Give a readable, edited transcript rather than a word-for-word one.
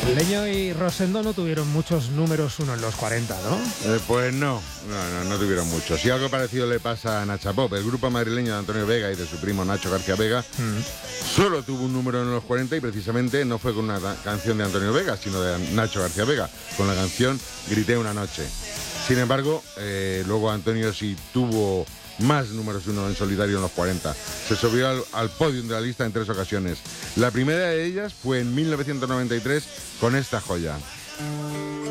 Leño y Rosendo no tuvieron muchos números uno en los 40, ¿no? Pues no tuvieron muchos. Y algo parecido le pasa a Nacha Pop. El grupo madrileño de Antonio Vega y de su primo Nacho García Vega solo tuvo un número en los 40 y precisamente no fue con una canción de Antonio Vega, sino de Nacho García Vega, con la canción Grité una noche. Sin embargo, luego Antonio sí tuvo más números uno en solitario en los 40. Se subió al podium de la lista en 3 ocasiones. La primera de ellas fue en 1993 con esta joya.